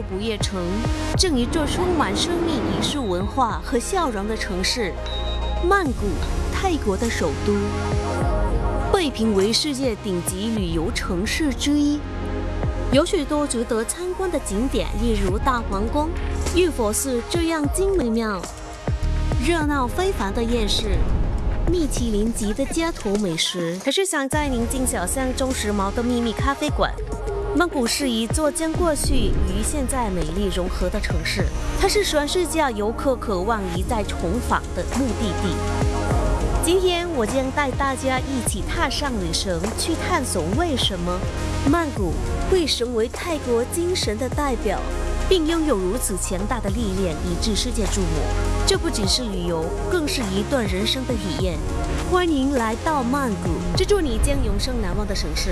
不夜城，正一座充满生命艺术文化和笑容的城市——曼谷，泰国的首都，被评为世界顶级旅游城市之一。有许多值得参观的景点，例如大皇宫、玉佛寺这样精美庙，热闹非凡的夜市。米其林级的街头美食，还是想在宁静小巷中时髦的秘密咖啡馆。曼谷是一座将过去与现在美丽融合的城市，它是全世界游客渴望一再重访的目的地。今天我将带大家一起踏上旅程，去探索为什么曼谷会成为泰国精神的代表，并拥有如此强大的力量，以致世界瞩目。这不仅是旅游，更是一段人生的体验。欢迎来到曼谷，这座你将永生难忘的城市。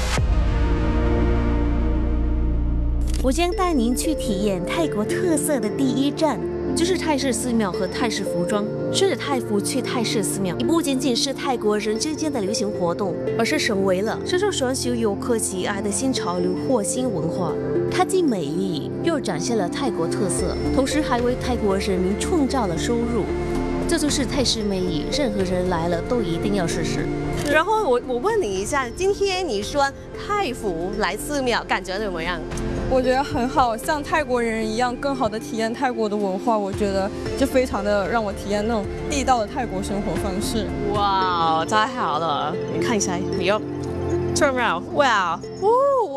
我将带您去体验泰国特色的第一站，就是泰式寺庙和泰式服装。顺着泰服去泰式寺庙，也不仅仅是泰国人之间的流行活动，而是成为了深受全球游客喜爱的新潮流或新文化。它既美丽又展现了泰国特色，同时还为泰国人民创造了收入。这就是泰式魅力，任何人来了都一定要试试。然后我问你一下，今天你穿泰服来寺庙，感觉怎么样？ 我觉得很好，像泰国人一样，更好的体验泰国的文化。我觉得就非常的让我体验那种地道的泰国生活方式。 哇，太好了！你看一下，你要turn around，哇，哦。